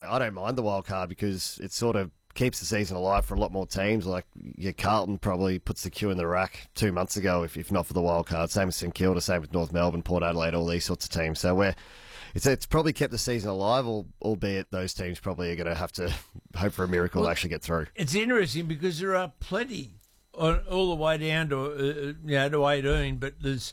I don't mind the wild card because it sort of keeps the season alive for a lot more teams. Like Carlton probably puts the queue in the rack 2 months ago, if not for the wild card. Same with St Kilda, same with North Melbourne, Port Adelaide, all these sorts of teams. So it's probably kept the season alive, albeit those teams probably are going to have to hope for a miracle to actually get through. It's interesting because there are plenty all the way down to to 18, but there's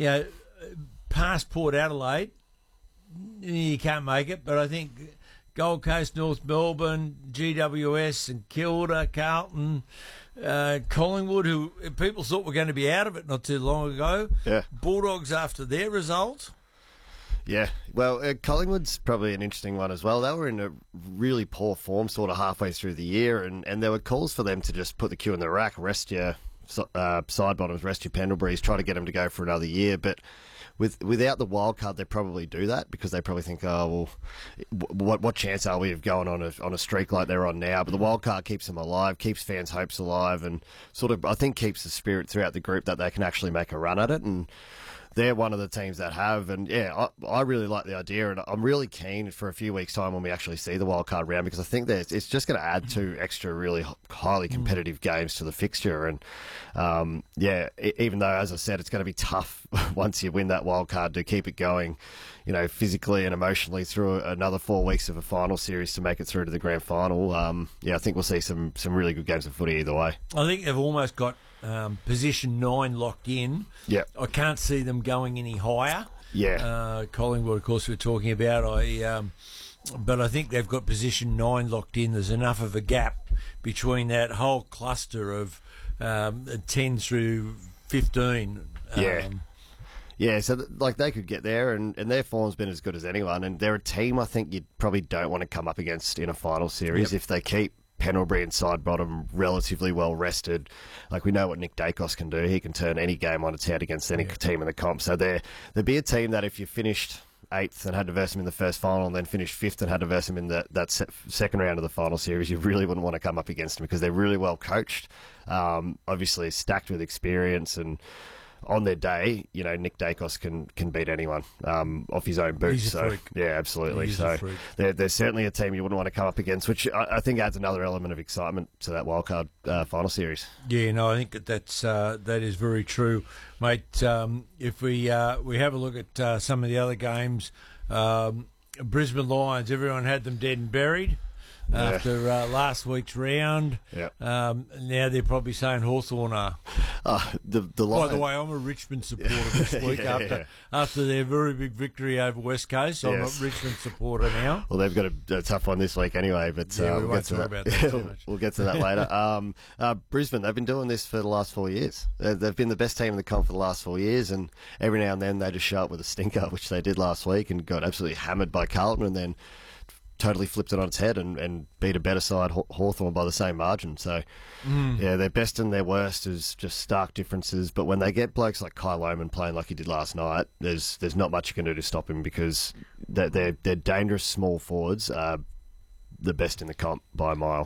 past Port Adelaide, you can't make it. But I think Gold Coast, North Melbourne, GWS, and Kilda, Carlton, Collingwood, who people thought were going to be out of it not too long ago. Yeah. Bulldogs after their result. Yeah, well, Collingwood's probably an interesting one as well. They were in a really poor form sort of halfway through the year, and there were calls for them to just put the queue in the rack, rest your side bottoms, rest your Pendleburys, try to get them to go for another year. But without the wild card, they probably do that because they probably think, oh, well, what chance are we of going on a streak like they're on now? But the wild card keeps them alive, keeps fans' hopes alive, and sort of, I think, keeps the spirit throughout the group that they can actually make a run at it. And they're one of the teams that have, and I really like the idea, and I'm really keen for a few weeks' time when we actually see the wildcard round, because I think that it's just going to add 2 extra really highly competitive games to the fixture, and even though, as I said, it's going to be tough once you win that wildcard to keep it going, physically and emotionally through another 4 weeks of a final series to make it through to the grand final. I think we'll see some really good games of footy either way. I think they've almost got position 9 locked in. Yeah, I can't see them going any higher. Yeah, Collingwood, of course, we're talking about. But I think they've got position 9 locked in. There's enough of a gap between that whole cluster of 10 through 15. So they could get there, and their form's been as good as anyone, and they're a team I think you probably don't want to come up against in a final series if they keep Pendlebury and side bottom relatively well rested. Like, we know what Nick Dacos can do. He can turn any game on its head against any team in the comp. So there'd be a team that if you finished 8th and had to verse him in the first final, and then finished 5th and had to verse him in that second round of the final series, you really wouldn't want to come up against them because they're really well coached, obviously stacked with experience, and on their day, Nick Dacos can beat anyone off his own boot. He's a freak. Yeah, absolutely. He's so a freak. They're certainly a team you wouldn't want to come up against, which I think adds another element of excitement to that wildcard final series. Yeah, no, I think that is very true, mate. If we have a look at some of the other games, Brisbane Lions, everyone had them dead and buried after last week's round. Yep. Now they're probably saying Hawthorn are. The By the way, I'm a Richmond supporter this week after their very big victory over West Coast. I'm a Richmond supporter now. Well, they've got a tough one this week anyway, but we won't talk about that too much. We'll get to that later. Brisbane, they've been doing this for the last 4 years. They've been the best team in the comp for the last 4 years, and every now and then they just show up with a stinker, which they did last week, and got absolutely hammered by Carlton, and then totally flipped it on its head and beat a better side, Hawthorn, by the same margin. So, their best and their worst is just stark differences. But when they get blokes like Kyle Lohmann playing like he did last night, there's not much you can do to stop him, because they're dangerous small forwards, the best in the comp by a mile.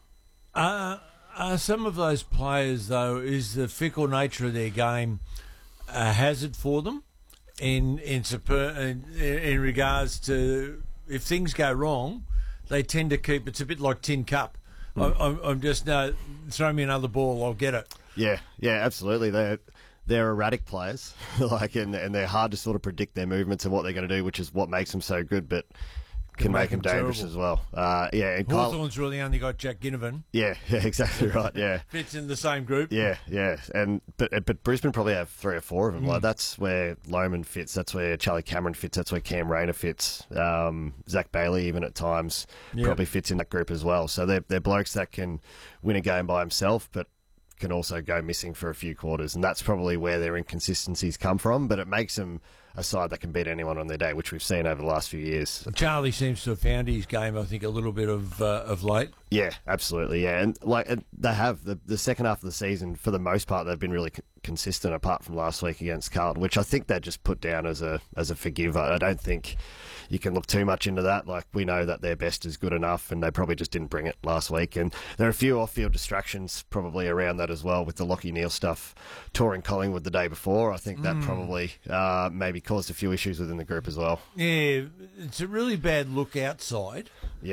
Some of those players, though, is the fickle nature of their game a hazard for them in regards to, if things go wrong, they tend to keep. It's a bit like tin cup. I'm just throw me another ball, I'll get it. Yeah, absolutely. They're erratic players, and they're hard to sort of predict their movements and what they're going to do, which is what makes them so good, but can make them dangerous terrible as well. And Hawthorn's really only got Jack Ginnivan. Yeah, exactly right. Yeah, fits in the same group. Yeah, but Brisbane probably have 3 or 4 of them. Like, that's where Lohmann fits. That's where Charlie Cameron fits. That's where Cam Rayner fits. Zach Bailey, even at times, probably fits in that group as well. So they're blokes that can win a game by himself, but can also go missing for a few quarters, and that's probably where their inconsistencies come from. But it makes them a side that can beat anyone on their day, which we've seen over the last few years. Charlie seems to have found his game, I think, a little bit of late. Yeah, absolutely. Yeah, and they have the second half of the season, for the most part, they've been really consistent, apart from last week against Carlton, which I think they just put down as a forgive. I don't think you can look too much into that. Like, we know that their best is good enough, and they probably just didn't bring it last week. And there are a few off-field distractions probably around that as well, with the Lachie Neale stuff touring Collingwood the day before. I think that probably maybe caused a few issues within the group as well. Yeah, it's a really bad look outside. Yeah.